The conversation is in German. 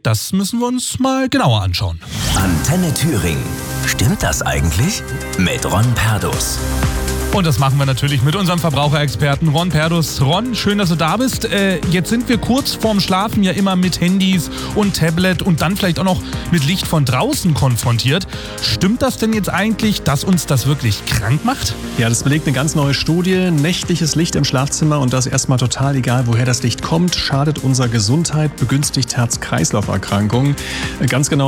das müssen wir uns mal genauer anschauen. Antenne Thüringen. Stimmt das eigentlich? Mit Ron Perdus. Und das machen wir natürlich mit unserem Verbraucherexperten Ron Perdus. Ron, schön, dass du da bist. Jetzt sind wir kurz vorm Schlafen ja immer mit Handys und Tablet und dann vielleicht auch noch mit Licht von draußen konfrontiert. Stimmt das denn jetzt eigentlich, dass uns das wirklich krank macht? Ja, das belegt eine ganz neue Studie. Nächtliches Licht im Schlafzimmer und das erstmal total egal, woher das Licht kommt, schadet unserer Gesundheit, begünstigt Herz-Kreislauf-Erkrankungen. Ganz genau